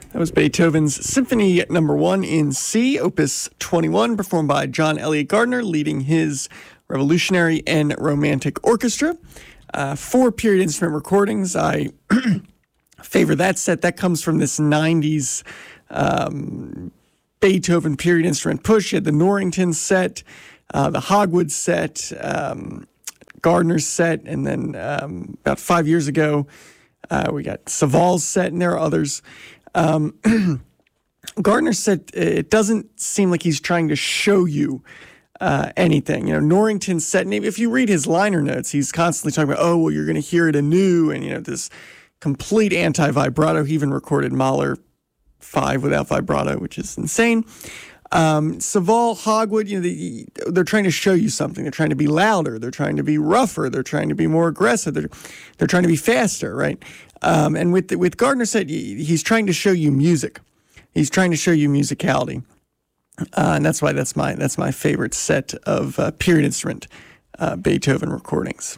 That was Beethoven's Symphony No. 1 in C, Opus 21, performed by John Elliott Gardner, leading his Revolutionary and Romantic Orchestra. 4 period instrument recordings. I favor that set. That comes from this 90s Beethoven period instrument push. You had the Norrington set, the Hogwood set, Gardner's set, and then about 5 years ago, we got Saval's set, and there are others. Gardner said it doesn't seem like he's trying to show you anything. Norrington's set, if you read his liner notes, he's constantly talking about, well, you're going to hear it anew, and, this complete anti-vibrato. He even recorded Mahler 5 without vibrato, which is insane. Saval, Hogwood, they're trying to show you something. They're trying to be louder. They're trying to be rougher. They're trying to be more aggressive. They're trying to be faster, right? And with Gardner said, he's trying to show you music. He's trying to show you musicality. And that's why that's my favorite set of period instrument Beethoven recordings.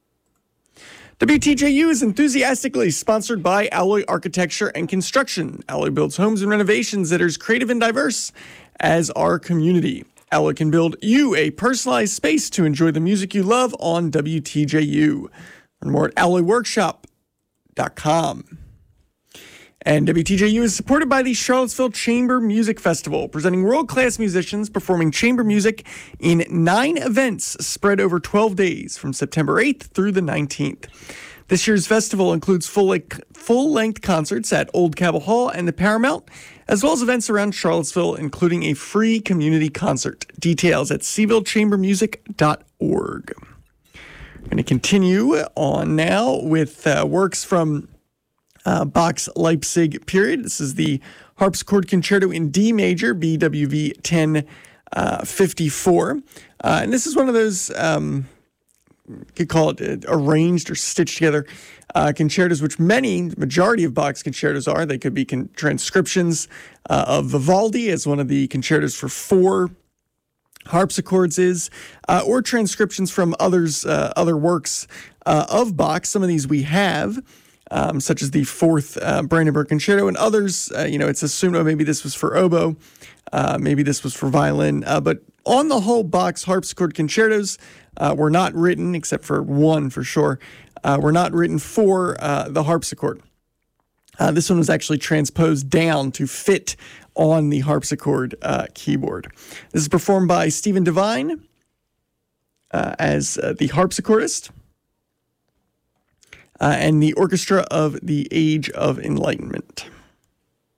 WTJU is enthusiastically sponsored by Alloy Architecture and Construction. Alloy builds homes and renovations that are as creative and diverse as our community. Alloy can build you a personalized space to enjoy the music you love on WTJU. Learn more at alloyworkshop.com. And WTJU is supported by the Charlottesville Chamber Music Festival, presenting world-class musicians performing chamber music in 9 events spread over 12 days from September 8th through the 19th. This year's festival includes full-length concerts at Old Cabell Hall and the Paramount, as well as events around Charlottesville, including a free community concert. Details at sevillchambermusic.org. We're going to continue on now with works from Bach's Leipzig period. This is the harpsichord concerto in D major, BWV 1054. And this is one of those, you could call it arranged or stitched together concertos, which the majority of Bach's concertos are. They could be transcriptions of Vivaldi, as one of the concertos for 4 harpsichords is, or transcriptions from other works of Bach. Some of these we have. Such as the 4th Brandenburg Concerto, and others, it's assumed, maybe this was for oboe, maybe this was for violin, but on the whole, Bach's harpsichord concertos were not written, except for one for sure, were not written for the harpsichord. This one was actually transposed down to fit on the harpsichord keyboard. This is performed by Stephen Devine as the harpsichordist. And the Orchestra of the Age of Enlightenment.